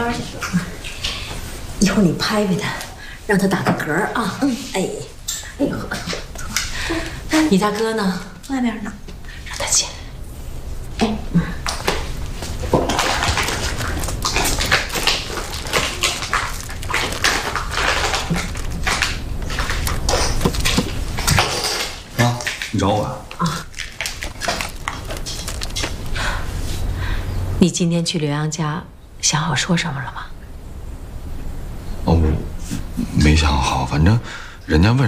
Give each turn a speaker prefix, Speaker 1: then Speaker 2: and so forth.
Speaker 1: 去。一会儿你拍拍他，让他打个嗝啊。哎呦，你大哥呢？
Speaker 2: 外边呢，
Speaker 1: 让他进。
Speaker 3: 妈，你找我啊？
Speaker 1: 你今天去刘洋家，想好说什么了吗？
Speaker 3: 哦，我没想好，反正人家问。